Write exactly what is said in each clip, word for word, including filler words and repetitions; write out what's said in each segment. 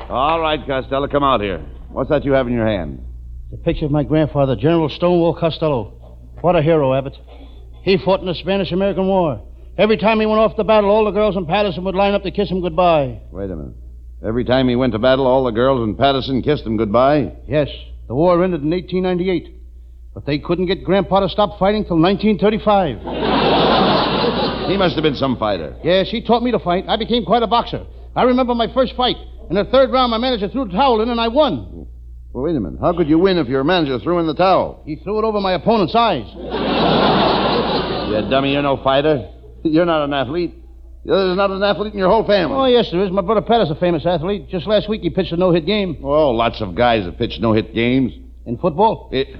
All right, Costello, come out here. What's that you have in your hand? The picture of my grandfather, General Stonewall Costello. What a hero, Abbott. He fought in the Spanish-American War. Every time he went off to battle, all the girls in Patterson would line up to kiss him goodbye. Wait a minute. Every time he went to battle, all the girls in Patterson kissed him goodbye? Yes. The war ended in eighteen ninety-eight. But they couldn't get Grandpa to stop fighting till nineteen thirty-five. He must have been some fighter. Yes, he taught me to fight. I became quite a boxer. I remember my first fight. In the third round, my manager threw the towel in, and I won. Well, wait a minute. How could you win if your manager threw in the towel? He threw it over my opponent's eyes. You dummy, you're no fighter. You're not an athlete. There's not an athlete in your whole family. Oh, yes, there is. My brother Pat is a famous athlete. Just last week, he pitched a no-hit game. Oh, lots of guys have pitched no-hit games. In football? It...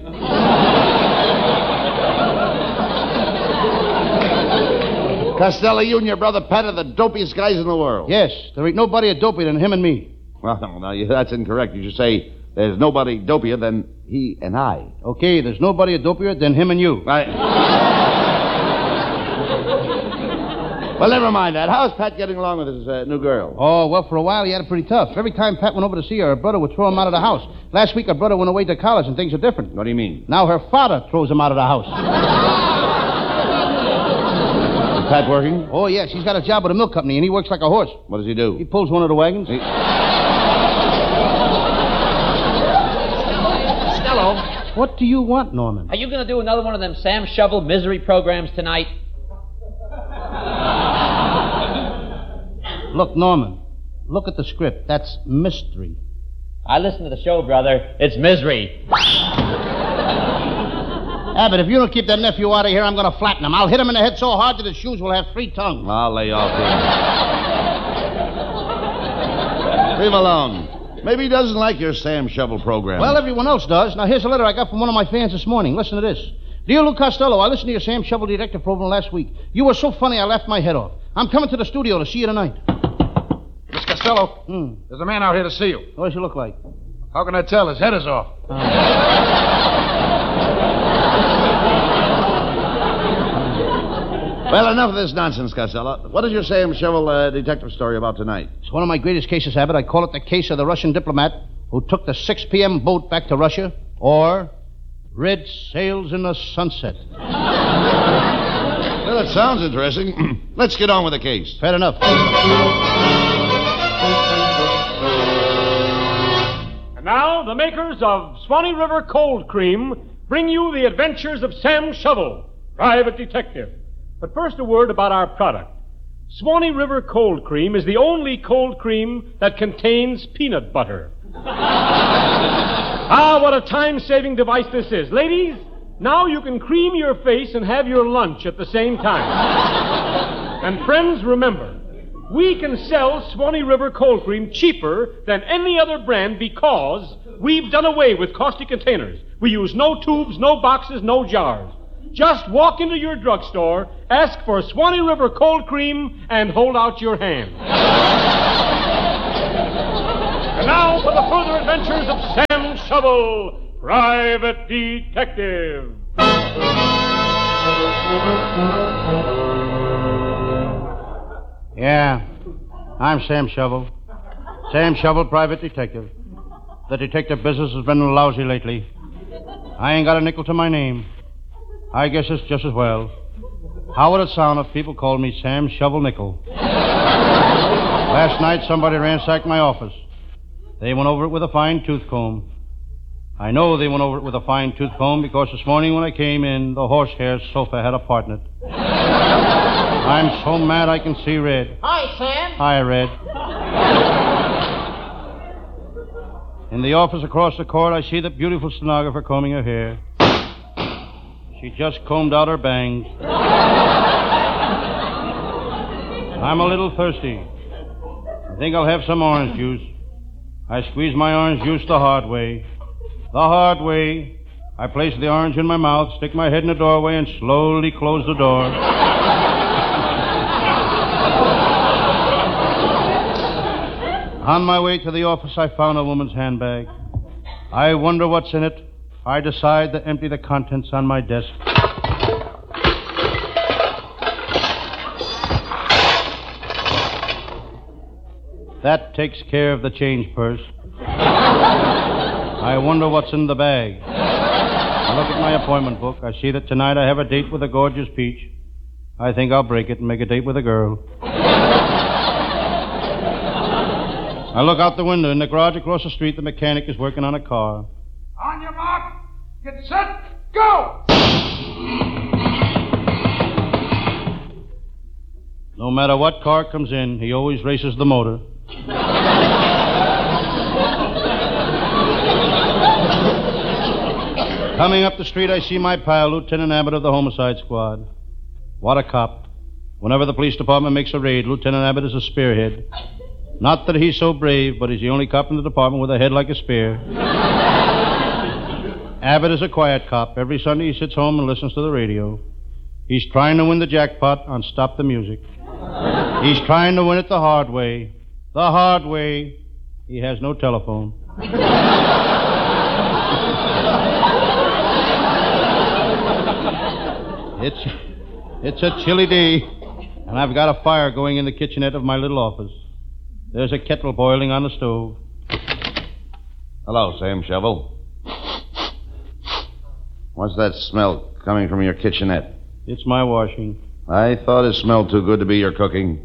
Costello, you and your brother Pat are the dopiest guys in the world. Yes, there ain't nobody a dopier than him and me. Well, no, no, that's incorrect. You should say there's nobody dopier than he and I. Okay, there's nobody a dopier than him and you. I... Well, never mind that. How's Pat getting along with his uh, new girl? Oh, well, for a while he had it pretty tough. Every time Pat went over to see her, her brother would throw him out of the house. Last week, her brother went away to college, and things are different. What do you mean? Now her father throws him out of the house. Is Pat working? Oh, yes. He's got a job with a milk company, and he works like a horse. What does he do? He pulls one of the wagons. He... Costello. What do you want, Norman? Are you going to do another one of them Sam Shovel misery programs tonight? Look, Norman, look at the script. That's mystery. I listen to the show, brother. It's misery. Abbott, if you don't keep that nephew out of here, I'm going to flatten him. I'll hit him in the head so hard that his shoes will have three tongues. I'll lay off here. Leave him alone. Maybe he doesn't like your Sam Shovel program. Well, everyone else does. Now, here's a letter I got from one of my fans this morning. Listen to this. Dear Lou Costello, I listened to your Sam Shovel Detective program last week. You were so funny I laughed my head off. I'm coming to the studio to see you tonight. Miss Costello, Hmm. there's a man out here to see you. What does he look like? How can I tell? His head is off. Well, enough of this nonsense, Costello. What is your Sam Shovel uh, detective story about tonight? It's one of my greatest cases, Abbott. I call it the case of the Russian diplomat who took the six p.m. boat back to Russia, or Red Sails in the Sunset. Well, that sounds interesting. Let's get on with the case. Fair enough. And now, the makers of Swanee River Cold Cream bring you the adventures of Sam Shovel, private detective. But first, a word about our product. Swanee River Cold Cream is the only cold cream that contains peanut butter. Ah, what a time-saving device this is. Ladies, now you can cream your face and have your lunch at the same time. And friends, remember, we can sell Swanee River Cold Cream cheaper than any other brand because we've done away with costly containers. We use no tubes, no boxes, no jars. Just walk into your drugstore, ask for Swanee River Cold Cream, and hold out your hand. And now for the further adventures of Sam Shovel, private detective. Yeah, I'm Sam Shovel. Sam Shovel, private detective. The detective business has been lousy lately. I ain't got a nickel to my name. I guess it's just as well. How would it sound if people called me Sam Shovel Nickel? Last night, somebody ransacked my office. They went over it with a fine-tooth comb. I know they went over it with a fine-tooth comb because this morning when I came in, the horsehair sofa had a part in it. I'm so mad I can see red. Hi, Sam. Hi, Red. In the office across the court, I see the beautiful stenographer combing her hair. She just combed out her bangs. I'm a little thirsty. I think I'll have some orange juice. I squeeze my orange juice the hard way. The hard way. I place the orange in my mouth, stick my head in the doorway, and slowly close the door. On my way to the office, I found a woman's handbag. I wonder what's in it. I decide to empty the contents on my desk. That takes care of the change purse. I wonder what's in the bag. I look at my appointment book. I see that tonight I have a date with a gorgeous peach. I think I'll break it and make a date with a girl. I look out the window. In the garage across the street, the mechanic is working on a car. On your mark, get set, go! No matter what car comes in, he always races the motor. Coming up the street, I see my pal, Lieutenant Abbott of the Homicide Squad. What a cop. Whenever the police department makes a raid, Lieutenant Abbott is a spearhead. Not that he's so brave, but he's the only cop in the department with a head like a spear. Abbott is a quiet cop. Every Sunday he sits home and listens to the radio. He's trying to win the jackpot on Stop the Music. He's trying to win it the hard way. The hard way. He has no telephone. It's, it's a chilly day, and I've got a fire going in the kitchenette of my little office. There's a kettle boiling on the stove. Hello, Sam Shovel. What's that smell coming from your kitchenette? It's my washing. I thought it smelled too good to be your cooking.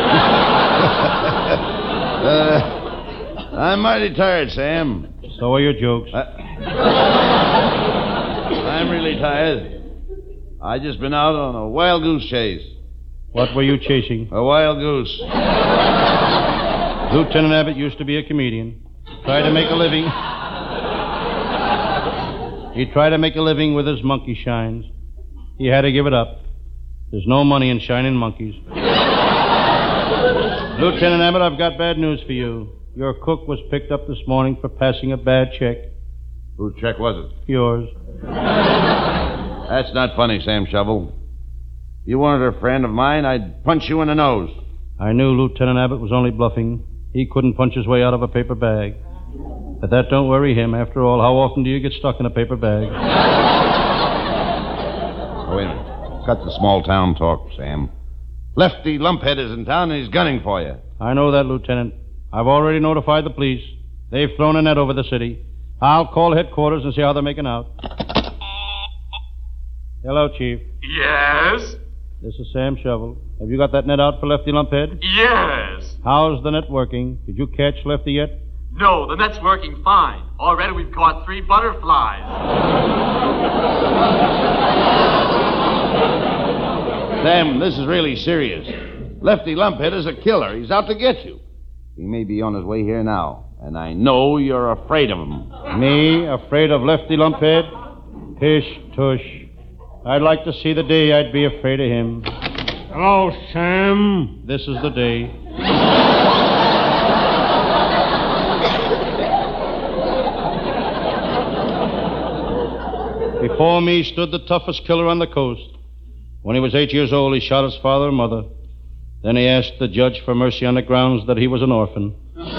uh, I'm mighty tired, Sam. So are your jokes. Uh, I'm really tired. I just been out on a wild goose chase. What were you chasing? A wild goose. Lieutenant Abbott used to be a comedian. Tried to make a living. He tried to make a living with his monkey shines. He had to give it up. There's no money in shining monkeys. Lieutenant Abbott, I've got bad news for you. Your cook was picked up this morning for passing a bad check. Whose check was it? Yours. That's not funny, Sam Shovel. If you weren't a friend of mine, I'd punch you in the nose. I knew Lieutenant Abbott was only bluffing. He couldn't punch his way out of a paper bag. But that don't worry him. After all, how often do you get stuck in a paper bag? Oh, wait a minute. Cut the small town talk, Sam. Lefty Lumphead is in town and he's gunning for you. I know that, Lieutenant. I've already notified the police. They've thrown a net over the city. I'll call headquarters and see how they're making out. Hello, Chief. Yes? This is Sam Shovel. Have you got that net out for Lefty Lumphead? Yes. How's the net working? Did you catch Lefty yet? No, the net's working fine. Already we've caught three butterflies. Sam, this is really serious. Lefty Lumphead is a killer. He's out to get you. He may be on his way here now, and I know you're afraid of him. Me? Afraid of Lefty Lumphead? Pish tush. I'd like to see the day I'd be afraid of him. Hello, Sam. This is the day. Before me stood the toughest killer on the coast. When he was eight years old, he shot his father and mother. Then he asked the judge for mercy on the grounds that he was an orphan.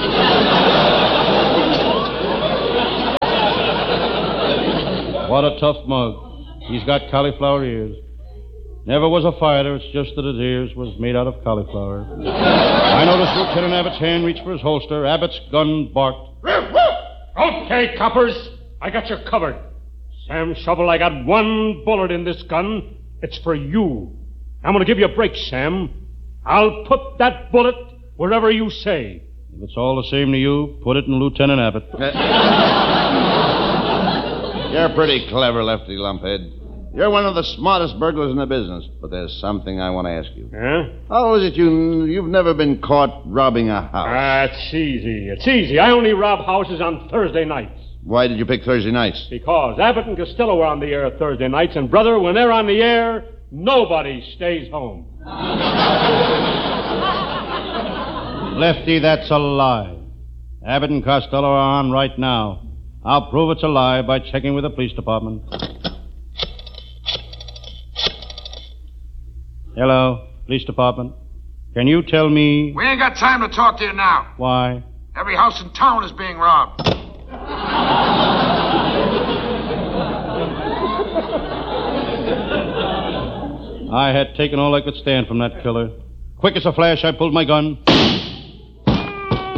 What a tough mug. He's got cauliflower ears. Never was a fighter, it's just that his ears was made out of cauliflower. I noticed Lieutenant Abbott's hand reach for his holster. Abbott's gun barked. Okay, coppers. I got you covered. Sam Shovel, I got one bullet in this gun. It's for you. I'm going to give you a break, Sam. I'll put that bullet wherever you say. If it's all the same to you, put it in Lieutenant Abbott. You're pretty clever, Lefty Lumphead. You're one of the smartest burglars in the business. But there's something I want to ask you. Huh? How is it you, you've never been caught robbing a house? Ah, it's easy. It's easy. I only rob houses on Thursday nights. Why did you pick Thursday nights? Because Abbott and Costello are on the air Thursday nights, and, brother, when they're on the air, nobody stays home. Lefty, that's a lie. Abbott and Costello are on right now. I'll prove it's a lie by checking with the police department. Hello, police department. Can you tell me... We ain't got time to talk to you now. Why? Every house in town is being robbed. I had taken all I could stand from that killer. Quick as a flash, I pulled my gun.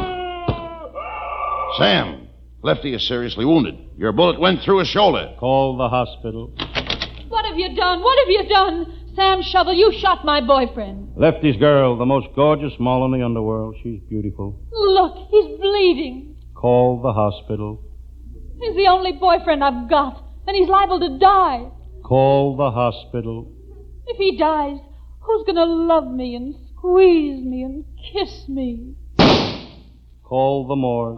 Sam, Lefty is seriously wounded. Your bullet went through his shoulder. Call the hospital. What have you done? What have you done? Sam Shovel, you shot my boyfriend. Lefty's girl, the most gorgeous mole in the underworld. She's beautiful. Look, he's bleeding. Call the hospital. He's the only boyfriend I've got, and he's liable to die. Call the hospital. If he dies, who's going to love me and squeeze me and kiss me? Call the morgue.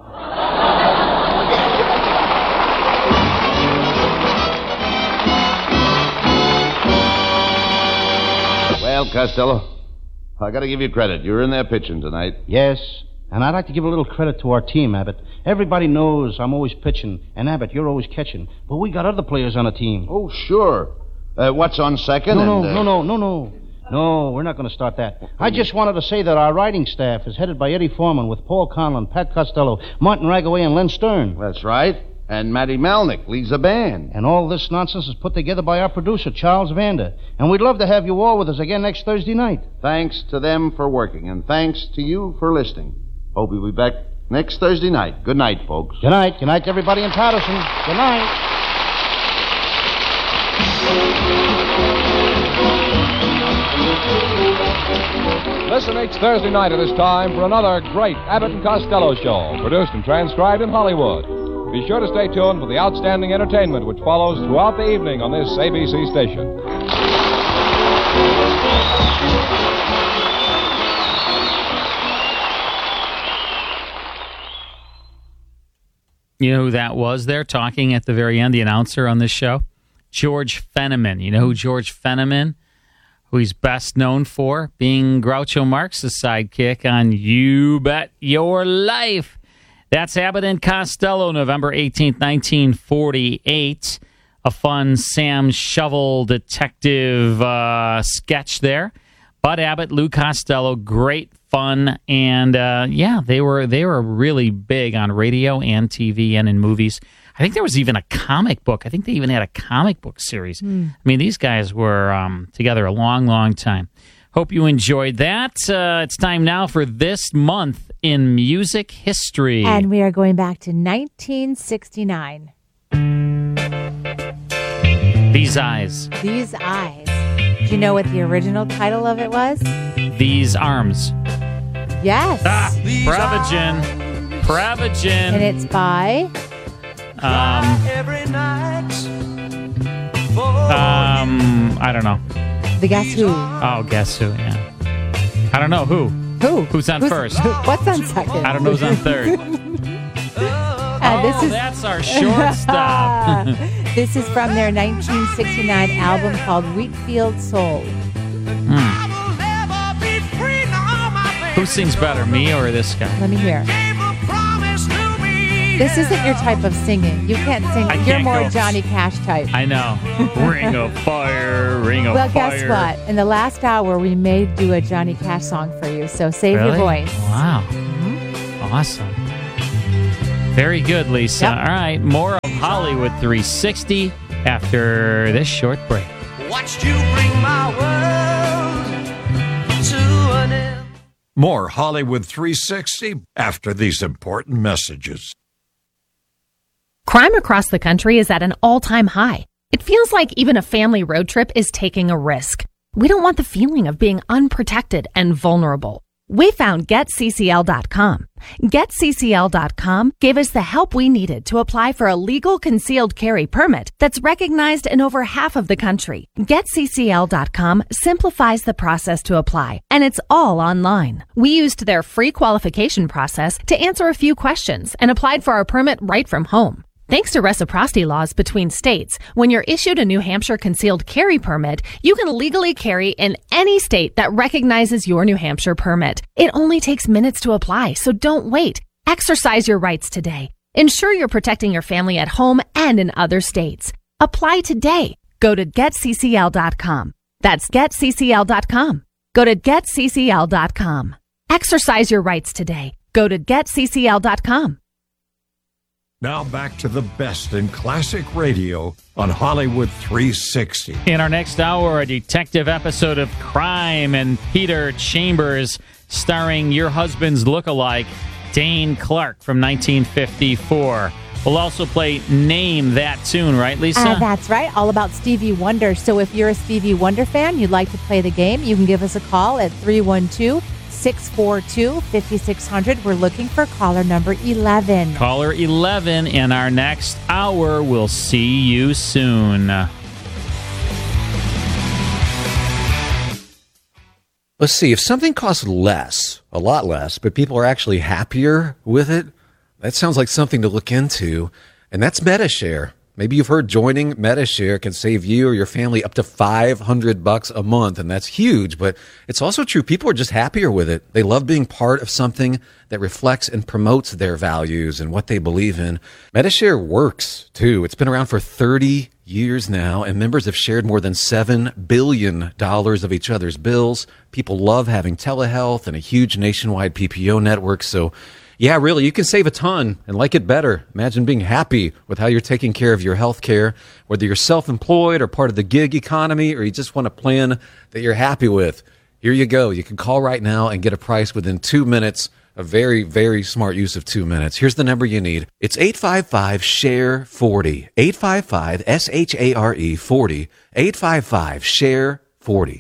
Well, Costello, I gotta give you credit. You're in there pitching tonight. Yes, and I'd like to give a little credit to our team, Abbott. Everybody knows I'm always pitching, and Abbott, you're always catching. But we got other players on the team. Oh, sure. Uh, what's on second? No, and, no, uh... no, no, no, no. No, we're not going to start that. I just wanted to say that our writing staff is headed by Eddie Foreman with Paul Conlon, Pat Costello, Martin Ragaway, and Len Stern. That's right. And Matty Malnick leads the band. And all this nonsense is put together by our producer, Charles Vander. And we'd love to have you all with us again next Thursday night. Thanks to them for working, and thanks to you for listening. Hope you'll be back next Thursday night. Good night, folks. Good night. Good night to everybody in Patterson. Good night. Listen each Thursday night at this time for another great Abbott and Costello show, produced and transcribed in Hollywood. Be sure to stay tuned for the outstanding entertainment which follows throughout the evening on this A B C station. You know who that was there talking at the very end, the announcer on this show? George Fenneman. You know who George Fenneman, who he's best known for, being Groucho Marx's sidekick on You Bet Your Life. That's Abbott and Costello, November eighteenth, nineteen forty-eight. A fun Sam Shovel detective uh, sketch there. Bud Abbott, Lou Costello, great fun, and uh, yeah, they were they were really big on radio and T V and in movies. I think there was even a comic book. I think they even had a comic book series. Mm. I mean, these guys were um, together a long, long time. Hope you enjoyed that. Uh, it's time now for This Month in Music History. And we are going back to nineteen sixty-nine. These Eyes. These Eyes. Do you know what the original title of it was? These Arms. Yes. Ah, Prevagen. Prevagen. And it's by... Um, um, I don't know. The Guess Who. Oh, Guess Who, yeah. I don't know. Who? Who? Who's on Who's, first? Who, what's on second? I don't know who's on third. Uh, this oh, is... that's our shortstop. This is from their nineteen sixty-nine album called Wheatfield Soul. Hmm. Who sings better, me or this guy? Let me hear. This isn't your type of singing. You can't sing. I You're can't more go. Johnny Cash type. I know. Ring of fire, ring of well, fire. guess what? In the last hour, we may do a Johnny Cash song for you, so save Really? your voice. Wow. Mm-hmm. Awesome. Very good, Lisa. Yep. All right, more of Hollywood three sixty after this short break. Watched you bring my world to an end. More Hollywood three sixty after these important messages. Crime across the country is at an all-time high. It feels like even a family road trip is taking a risk. We don't want the feeling of being unprotected and vulnerable. We found Get C C L dot com. Get C C L dot com gave us the help we needed to apply for a legal concealed carry permit that's recognized in over half of the country. Get C C L dot com simplifies the process to apply, and it's all online. We used their free qualification process to answer a few questions and applied for our permit right from home. Thanks to reciprocity laws between states, when you're issued a New Hampshire concealed carry permit, you can legally carry in any state that recognizes your New Hampshire permit. It only takes minutes to apply, so don't wait. Exercise your rights today. Ensure you're protecting your family at home and in other states. Apply today. Go to Get C C L dot com. That's Get C C L dot com. Go to Get C C L dot com. Exercise your rights today. Go to Get C C L dot com. Now back to the best in classic radio on Hollywood three sixty. In our next hour, a detective episode of Crime and Peter Chambers, starring your husband's lookalike, Dane Clark from nineteen fifty-four. We'll also play Name That Tune, right, Lisa? Uh, that's right, all about Stevie Wonder. So if you're a Stevie Wonder fan, you'd like to play the game, you can give us a call at three one two, six four two, five six zero zero. We're looking for caller number eleven. Caller eleven in our next hour. We'll see you soon. Let's see, if something costs less, a lot less, but people are actually happier with it, that sounds like something to look into, and that's Medi-Share. Maybe you've heard joining Medi-Share can save you or your family up to five hundred bucks a month, and that's huge, but it's also true. People are just happier with it. They love being part of something that reflects and promotes their values and what they believe in. Medi-Share works, too. It's been around for thirty years now, and members have shared more than seven billion dollars of each other's bills. People love having telehealth and a huge nationwide P P O network, so yeah, really, you can save a ton and like it better. Imagine being happy with how you're taking care of your health care, whether you're self-employed or part of the gig economy, or you just want a plan that you're happy with. Here you go. You can call right now and get a price within two minutes. A very, very smart use of two minutes. Here's the number you need. It's eight five five, S H A R E forty. eight five five, S H A R E forty. eight five five, S H A R E forty.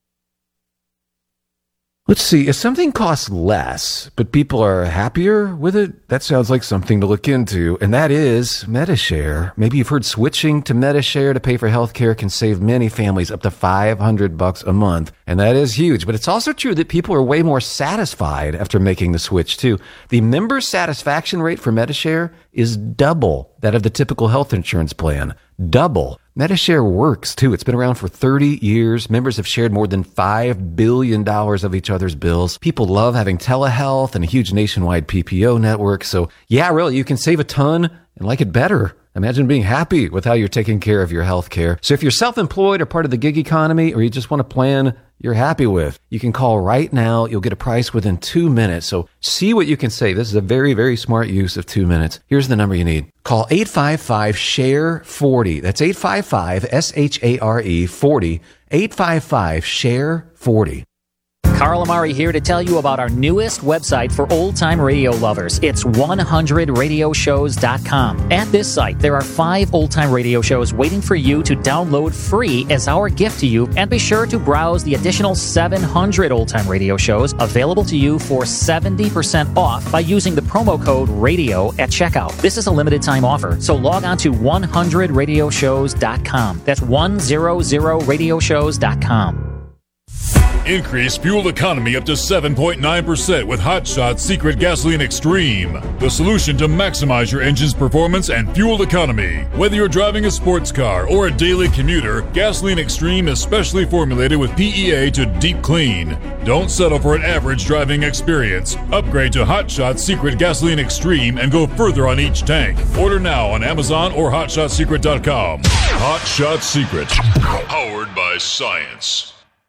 Let's see, if something costs less, but people are happier with it, that sounds like something to look into, and that is Medi-Share. Maybe you've heard switching to Medi-Share to pay for healthcare can save many families up to five hundred bucks a month, and that is huge. But it's also true that people are way more satisfied after making the switch, too. The member satisfaction rate for Medi-Share is double that of the typical health insurance plan. Double. Medi-Share works, too. It's been around for thirty years. Members have shared more than five billion dollars of each other's bills. People love having telehealth and a huge nationwide P P O network. So, yeah, really, you can save a ton and like it better. Imagine being happy with how you're taking care of your health care. So if you're self-employed or part of the gig economy, or you just want a plan you're happy with, you can call right now. You'll get a price within two minutes. So see what you can save. This is a very, very smart use of two minutes. Here's the number you need. Call eight five five, S H A R E forty. That's eight five five, S H A R E forty. eight five five, S H A R E forty. Carl Amari here to tell you about our newest website for old-time radio lovers. It's one hundred radio shows dot com. At this site, there are five old-time radio shows waiting for you to download free as our gift to you, and be sure to browse the additional seven hundred old-time radio shows available to you for seventy percent off by using the promo code RADIO at checkout. This is a limited-time offer, so log on to one hundred radio shows dot com. That's one hundred radio shows dot com. Increase fuel economy up to seven point nine percent with Hot Shot Secret Gasoline Extreme, the solution to maximize your engine's performance and fuel economy. Whether you're driving a sports car or a daily commuter, Gasoline Extreme is specially formulated with P E A to deep clean. Don't settle for an average driving experience. Upgrade to Hot Shot Secret Gasoline Extreme and go further on each tank. Order now on Amazon or hot shot secret dot com. Hot Shot Secret, powered by science.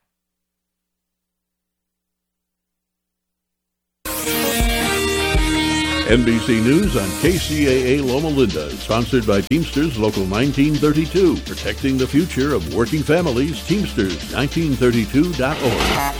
N B C News on K C A A Loma Linda, sponsored by Teamsters Local nineteen thirty-two, protecting the future of working families. Teamsters nineteen thirty-two dot org.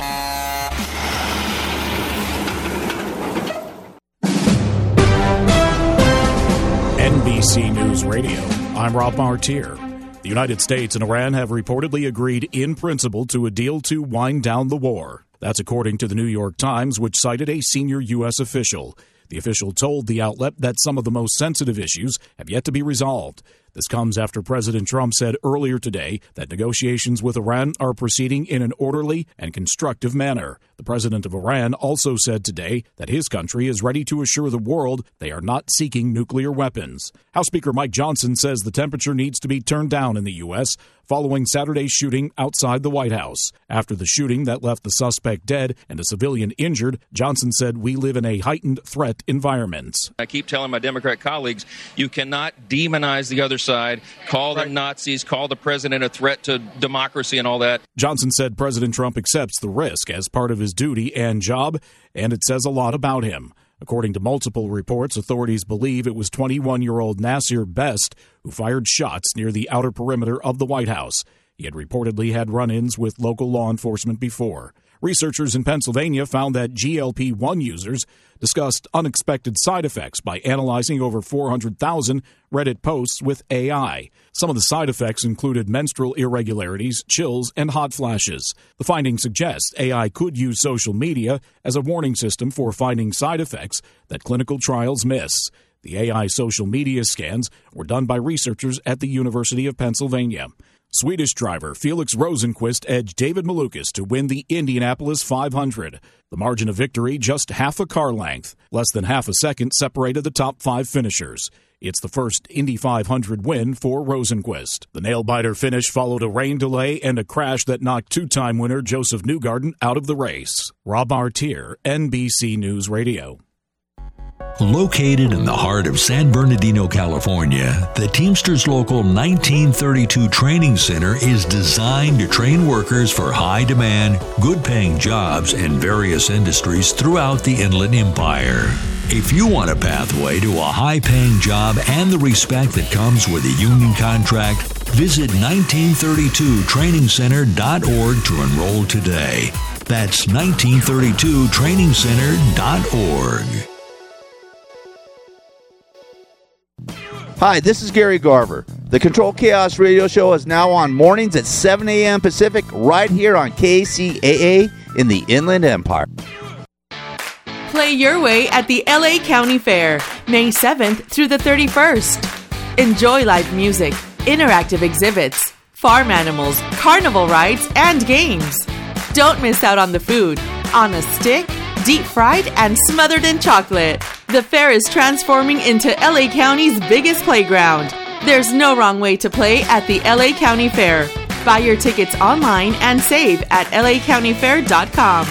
N B C News Radio. I'm Rob Martier. The United States and Iran have reportedly agreed in principle to a deal to wind down the war. That's according to the New York Times, which cited a senior U S official. The official told the outlet that some of the most sensitive issues have yet to be resolved. This comes after President Trump said earlier today that negotiations with Iran are proceeding in an orderly and constructive manner. The president of Iran also said today that his country is ready to assure the world they are not seeking nuclear weapons. House Speaker Mike Johnson says the temperature needs to be turned down in the U S following Saturday's shooting outside the White House. After the shooting that left the suspect dead and a civilian injured, Johnson said we live in a heightened threat environment. I keep telling my Democrat colleagues, you cannot demonize the other side, call them Nazis, call the president a threat to democracy and all that. Johnson said President Trump accepts the risk as part of his duty and job, and it says a lot about him. According to multiple reports, authorities believe it was twenty-one-year-old Nasir Best who fired shots near the outer perimeter of the White House. He had reportedly had run-ins with local law enforcement before. Researchers in Pennsylvania found that G L P one users discussed unexpected side effects by analyzing over four hundred thousand Reddit posts with A I. Some of the side effects included menstrual irregularities, chills, and hot flashes. The findings suggest A I could use social media as a warning system for finding side effects that clinical trials miss. The A I social media scans were done by researchers at the University of Pennsylvania. Swedish driver Felix Rosenqvist edged David Malukas to win the Indianapolis five hundred. The margin of victory just half a car length. Less than half a second separated the top five finishers. It's the first Indy five hundred win for Rosenqvist. The nail-biter finish followed a rain delay and a crash that knocked two-time winner Joseph Newgarden out of the race. Rob Artier, N B C News Radio. Located in the heart of San Bernardino, California, the Teamsters Local nineteen thirty-two Training Center is designed to train workers for high-demand, good-paying jobs in various industries throughout the Inland Empire. If you want a pathway to a high-paying job and the respect that comes with a union contract, visit nineteen thirty-two training center dot org to enroll today. That's nineteen thirty-two training center dot org. Hi, this is Gary Garver. The Control Chaos Radio Show is now on mornings at seven a.m. Pacific right here on K C A A in the Inland Empire. Play your way at the L A County Fair, May seventh through the thirty-first. Enjoy live music, interactive exhibits, farm animals, carnival rides, and games. Don't miss out on the food. On a stick, deep fried, and smothered in chocolate. The fair is transforming into L A County's biggest playground. There's no wrong way to play at the L A County Fair. Buy your tickets online and save at L A county fair dot com.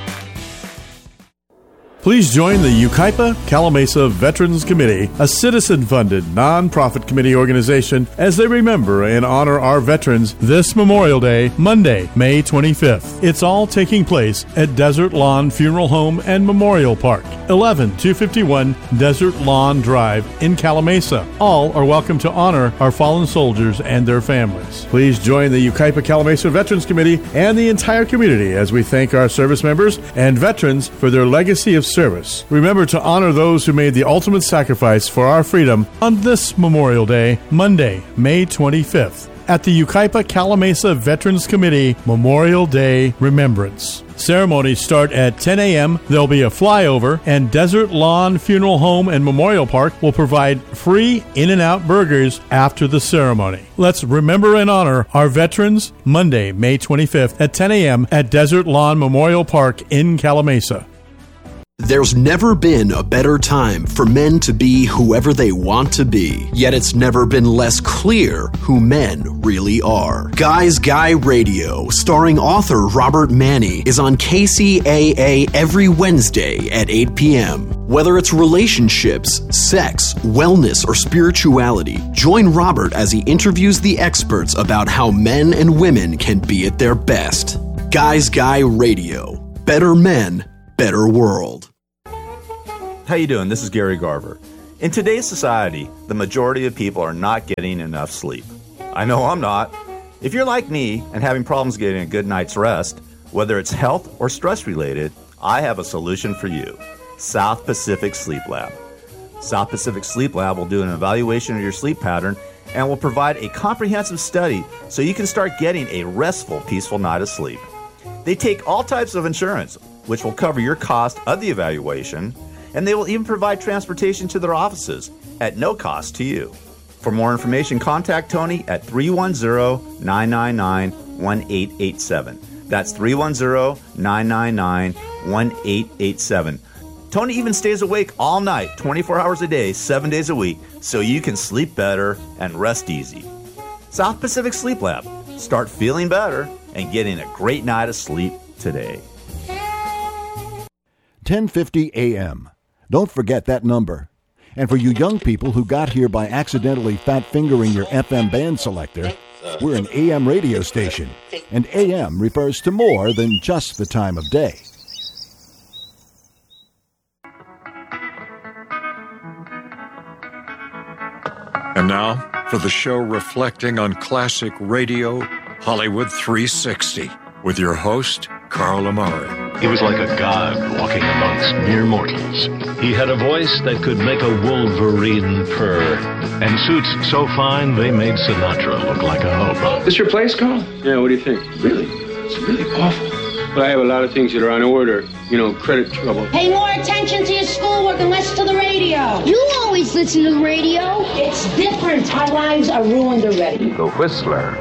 Please join the Yucaipa Calamasa Veterans Committee, a citizen-funded, non-profit committee organization, as they remember and honor our veterans this Memorial Day, Monday, May twenty-fifth. It's all taking place at Desert Lawn Funeral Home and Memorial Park, eleven two fifty-one Desert Lawn Drive in Calamasa. All are welcome to honor our fallen soldiers and their families. Please join the Yucaipa Calamasa Veterans Committee and the entire community as we thank our service members and veterans for their legacy of service. Remember to honor those who made the ultimate sacrifice for our freedom on this Memorial Day, Monday, May twenty-fifth, at the Yucaipa Calamasa Veterans Committee Memorial Day Remembrance. Ceremonies start at ten a.m. There'll be a flyover, and Desert Lawn Funeral Home and Memorial Park will provide free In-N-Out burgers after the ceremony. Let's remember and honor our veterans Monday, May twenty-fifth at ten a.m. at Desert Lawn Memorial Park in Calamasa. There's never been a better time for men to be whoever they want to be, yet it's never been less clear who men really are. Guys Guy Radio, starring author Robert Manni, is on K C A A every Wednesday at eight p.m. Whether it's relationships, sex, wellness, or spirituality, join Robert as he interviews the experts about how men and women can be at their best. Guys Guy Radio. Better men, better world. How you doing? This is Gary Garver. In today's society, the majority of people are not getting enough sleep. I know I'm not. If you're like me and having problems getting a good night's rest, whether it's health or stress related, I have a solution for you. South Pacific Sleep Lab. South Pacific Sleep Lab will do an evaluation of your sleep pattern and will provide a comprehensive study so you can start getting a restful, peaceful night of sleep. They take all types of insurance, which will cover your cost of the evaluation, and they will even provide transportation to their offices at no cost to you. For more information, contact Tony at three one zero, nine nine nine, one eight eight seven. That's three one zero, nine nine nine, one eight eight seven. Tony even stays awake all night, twenty-four hours a day, seven days a week, so you can sleep better and rest easy. South Pacific Sleep Lab. Start feeling better and getting a great night of sleep today. ten fifty a.m. Don't forget that number. And for you young people who got here by accidentally fat-fingering your F M band selector, we're an A M radio station, and A M refers to more than just the time of day. And now for the show reflecting on classic radio, Hollywood three sixty, with your host, Carl Amari. He was like a god walking amongst mere mortals. He had a voice that could make a wolverine purr, and suits so fine they made Sinatra look like a hobo. This your place, Carl? Yeah, what do you think? Really? It's really awful. But I have a lot of things that are on order. You know, credit trouble. Pay more attention to your schoolwork and less to the radio. You always listen to the radio. It's different. Our lives are ruined already. The Whistler.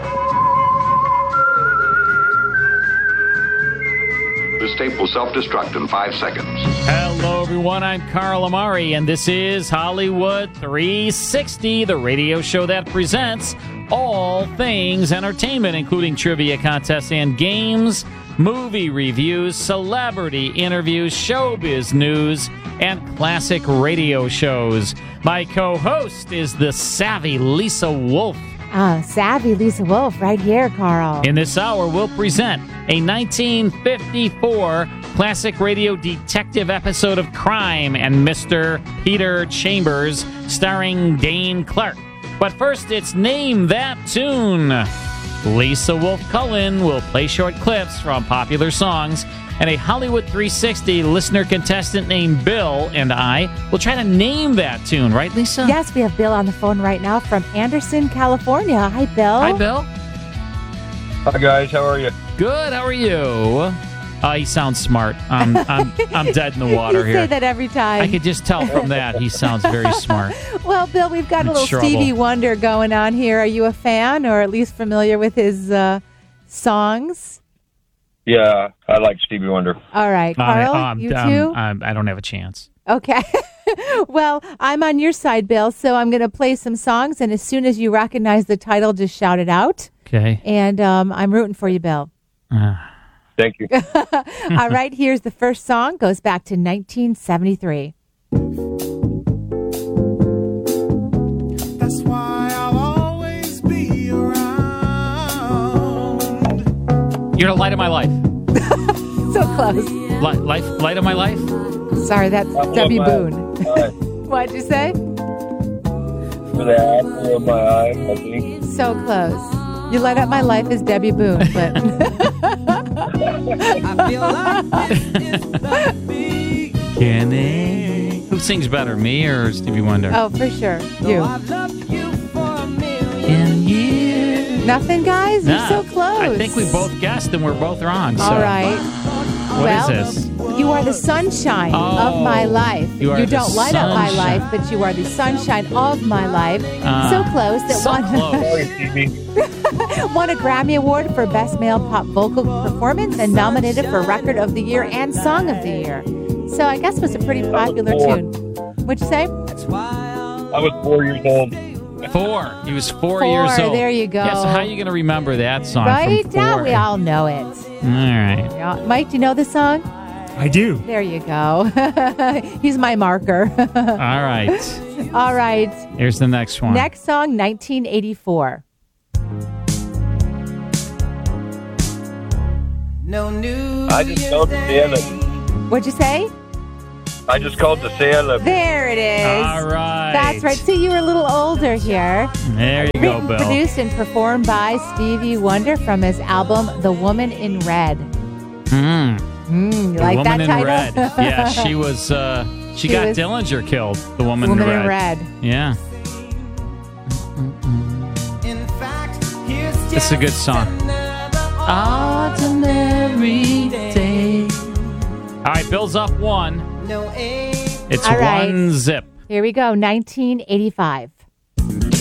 This tape will self-destruct in five seconds. Hello, everyone. I'm Carl Amari, and this is Hollywood three sixty, the radio show that presents all things entertainment, including trivia contests and games, movie reviews, celebrity interviews, showbiz news, and classic radio shows. My co-host is the savvy Lisa Wolf. Ah, savvy Lisa Wolf right here, Carl. In this hour, we'll present a nineteen fifty-four classic radio detective episode of Crime and Mister Peter Chambers, starring Dane Clark. But first, it's Name That Tune. Lisa Wolf Cullen will play short clips from popular songs, and a Hollywood three sixty listener contestant named Bill and I will try to name that tune. Right, Lisa? Yes, we have Bill on the phone right now from Anderson, California. Hi, Bill. Hi, Bill. Hi, guys. How are you? Good. How are you? Uh, he sounds smart. I'm, I'm, I'm dead in the water you here. say that every time. I could just tell from that he sounds very smart. Well, Bill, we've got In a little trouble. Stevie Wonder going on here. Are you a fan or at least familiar with his uh, songs? Yeah, I like Stevie Wonder. All right, Carl, I, um, you um, too? um, I don't have a chance. Okay. Well, I'm on your side, Bill, so I'm going to play some songs, and as soon as you recognize the title, just shout it out. Okay. And um, I'm rooting for you, Bill. Uh. Thank you. All right, here's the first song. Goes back to nineteen seventy-three. That's why I'll always be around. You're the light of my life. So close. Light, life, light of my life? Sorry, that's Apple Debbie of my Boone. eye. What'd you say? For the apple of my eye, I think. So close. You light up my life as Debbie Boone, but I feel like this is the Kenny. Who sings better, me or Stevie Wonder? oh, for sure, you. I've loved you for a million In years. Nothing, guys. Nah, You're so close. I think we both guessed and we're both wrong. So. All right. What well, is this? You are the sunshine Oh, of my life. you are the don't light up my sunshine. life, but you are the sunshine of my life. Ah, so close that so one close. won a Grammy Award for Best Male Pop Vocal Performance and nominated for Record of the Year and Song of the Year. So I guess it was a pretty popular tune. What'd you say? I was four years old. Four. He was four, Four, years old. there you go. Yeah, so how are you going to remember that song Right from four? now, we all know it. All right. Yeah. Mike, do you know the song? I do. There you go. He's my marker. All right. All right. Here's the next one. Next song, nineteen eighty-four. No new I just called to say I love you. What'd you say? I just called to say I love you. There it is. All right. That's right. See, you were a little older here. There you go, Written, Bill. produced, and performed by Stevie Wonder from his album The Woman in Red. Mm. Mm, you The like Woman that in title? Red. Yeah, she was. Uh, she, She got was- Dillinger killed. The Woman, Woman in in Red. Red. Yeah, In fact, here's this is a good song. Ordinary day. All right, Bill's up one. no aim. It's All right. one zip. Here we go. nineteen eighty-five.